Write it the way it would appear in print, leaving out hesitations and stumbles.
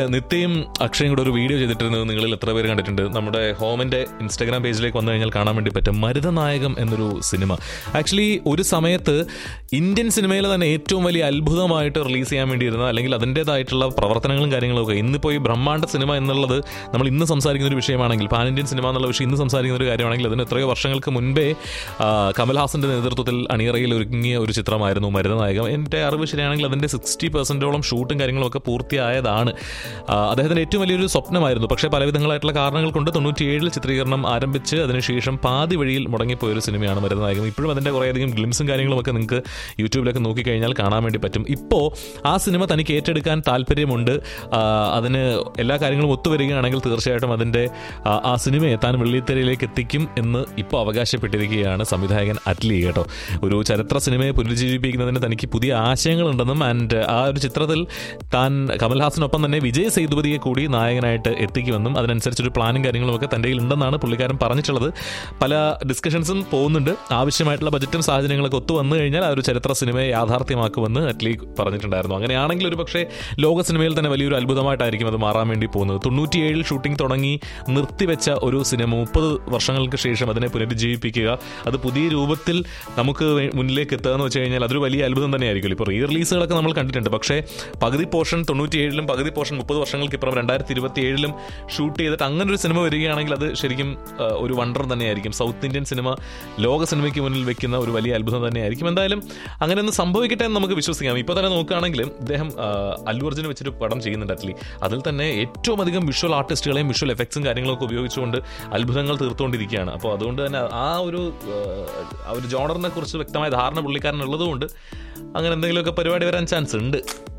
നിത്യയും അക്ഷയും കൂടെ ഒരു വീഡിയോ ചെയ്തിട്ടിരുന്നത് നിങ്ങളിൽ എത്ര പേര് കണ്ടിട്ടുണ്ട്? നമ്മുടെ ഹോമിൻ്റെ ഇൻസ്റ്റാഗ്രാം പേജിലേക്ക് വന്നു കഴിഞ്ഞാൽ കാണാൻ വേണ്ടി പറ്റും. മരുതനായകം എന്നൊരു സിനിമ ആക്ച്വലി ഒരു സമയത്ത് ഇന്ത്യൻ സിനിമയിൽ തന്നെ ഏറ്റവും വലിയ അത്ഭുതമായിട്ട് റിലീസ് ചെയ്യാൻ വേണ്ടിയിരുന്ന, അല്ലെങ്കിൽ അതിൻ്റേതായിട്ടുള്ള പ്രവർത്തനങ്ങളും കാര്യങ്ങളും ഒക്കെ. ഇന്നിപ്പോൾ ഈ ബ്രഹ്മാണ്ഡ സിനിമ എന്നുള്ളത് നമ്മൾ ഇന്ന് സംസാരിക്കുന്ന ഒരു വിഷയമാണെങ്കിൽ, പാൻ ഇന്ത്യൻ സിനിമ എന്നുള്ള വിഷയം ഇന്ന് സംസാരിക്കുന്ന ഒരു കാര്യമാണെങ്കിൽ, അതിന് എത്രയോ വർഷങ്ങൾക്ക് മുൻപേ കമൽഹാസൻ്റെ നേതൃത്വത്തിൽ അണിയറയിൽ ഒരുങ്ങിയ ഒരു ചിത്രമായിരുന്നു മരുതനായകം. എൻ്റെ അറിവ് ശരിയാണെങ്കിൽ അതിൻ്റെ 60% ഷൂട്ടും കാര്യങ്ങളും ഒക്കെ പൂർത്തിയായതാണ്. അദ്ദേഹത്തിൻ്റെ ഏറ്റവും വലിയൊരു സ്വപ്നമായിരുന്നു. പക്ഷേ പലവിധങ്ങളായിട്ടുള്ള കാരണങ്ങൾ കൊണ്ട് 97 ചിത്രീകരണം ആരംഭിച്ച് അതിനുശേഷം പാതി വഴിയിൽ മുടങ്ങിപ്പോയൊരു സിനിമയാണ് മരുതനായകം. ഇപ്പോഴും അതിൻ്റെ കുറേയധികം ഗ്ലിംസും കാര്യങ്ങളുമൊക്കെ നിങ്ങൾക്ക് യൂട്യൂബിലൊക്കെ നോക്കിക്കഴിഞ്ഞാൽ കാണാൻ വേണ്ടി പറ്റും. ഇപ്പോൾ ആ സിനിമ തനിക്ക് ഏറ്റെടുക്കാൻ താല്പര്യമുണ്ട്. അതിന് എല്ലാ കാര്യങ്ങളും ഒത്തുവരികയാണെങ്കിൽ തീർച്ചയായിട്ടും അതിൻ്റെ ആ സിനിമയെ താൻ വെള്ളിത്തിരയിലേക്ക് എത്തിക്കും എന്ന് ഇപ്പോൾ അവകാശപ്പെട്ടിരിക്കുകയാണ് സംവിധായകൻ അറ്റ്ലി കേട്ടോ. ഒരു ചരിത്ര സിനിമയെ പുനരുജ്ജീവിപ്പിക്കുന്നതിന് തനിക്ക് പുതിയ ആശയങ്ങളുണ്ടെന്നും ആൻഡ് ആ ഒരു ചിത്രത്തിൽ താൻ കമൽഹാസനൊപ്പം തന്നെ വിജയ് സേതുപതിയെ കൂടി നായകനായിട്ട് എത്തിക്കുമെന്നും അതിനനുസരിച്ചൊരു പ്ലാനും കാര്യങ്ങളും ഒക്കെ തൻ്റെ ഉണ്ടെന്നാണ് പുള്ളിക്കാരൻ പറഞ്ഞിട്ടുള്ളത്. പല ഡിസ്കഷൻസും പോകുന്നുണ്ട്. ആവശ്യമായിട്ടുള്ള ബജറ്റും സാഹചര്യങ്ങളൊക്കെ ഒത്തു വന്നു കഴിഞ്ഞാൽ ആ ഒരു ചരിത്ര സിനിമയെ യാഥാർത്ഥ്യമാക്കുമെന്ന് അറ്റ്ലി പറഞ്ഞിട്ടുണ്ടായിരുന്നു. അങ്ങനെയാണെങ്കിൽ ഒരു പക്ഷേ ലോക സിനിമയിൽ തന്നെ വലിയൊരു അത്ഭുതമായിട്ടായിരിക്കും അത് മാറാൻ വേണ്ടി പോകുന്നത്. 97 ഷൂട്ടിംഗ് തുടങ്ങി നിർത്തിവെച്ച ഒരു സിനിമ 30 വർഷങ്ങൾക്ക് ശേഷം അതിനെ പുനരുജ്ജീവിപ്പിക്കുക, അത് പുതിയ രൂപത്തിൽ നമുക്ക് മുന്നിലേക്ക് എത്തുക എന്ന് വെച്ച് കഴിഞ്ഞാൽ അതൊരു വലിയ അത്ഭുതം തന്നെയായിരിക്കും. ഇപ്പോൾ റീ റിലീസുകളൊക്കെ നമ്മൾ കണ്ടിട്ടുണ്ട്. പക്ഷേ പകുതി പോർഷൻ 97 പകുതി പോർഷൻ 30 വർഷങ്ങൾക്ക് ഇപ്പുറം 2027 ഷൂട്ട് ചെയ്തിട്ട് അങ്ങനെ ഒരു സിനിമ വരികയാണെങ്കിൽ അത് ശരിക്കും ഒരു വണ്ടർ തന്നെയായിരിക്കും. സൗത്ത് ഇന്ത്യൻ സിനിമ ലോക സിനിമയ്ക്ക് മുന്നിൽ വെക്കുന്ന ഒരു വലിയ അത്ഭുതം തന്നെയായിരിക്കും. എന്തായാലും അങ്ങനെ ഒന്ന് സംഭവിക്കട്ടെ എന്ന് നമുക്ക് വിശ്വസിക്കാം. ഇപ്പോൾ തന്നെ നോക്കുകയാണെങ്കിലും ഇദ്ദേഹം അല്ലു അർജുന് വെച്ചൊരു പടം ചെയ്യുന്നുണ്ട് അറ്റ്ലി. അതിൽ തന്നെ ഏറ്റവും അധികം വിഷ്വൽ ആർട്ടിസ്റ്റുകളെയും വിഷ്വൽ എഫക്ട്സും കാര്യങ്ങളൊക്കെ ഉപയോഗിച്ചുകൊണ്ട് അത്ഭുതങ്ങൾ തീർത്തുകൊണ്ടിരിക്കുകയാണ്. അപ്പോൾ അതുകൊണ്ട് തന്നെ ആ ഒരു ജോണറിനെ കുറിച്ച് വ്യക്തമായ ധാരണ പുള്ളിക്കാരനുള്ളതുകൊണ്ട് അങ്ങനെ എന്തെങ്കിലുമൊക്കെ പരിപാടി വരാൻ ചാൻസ് ഉണ്ട്.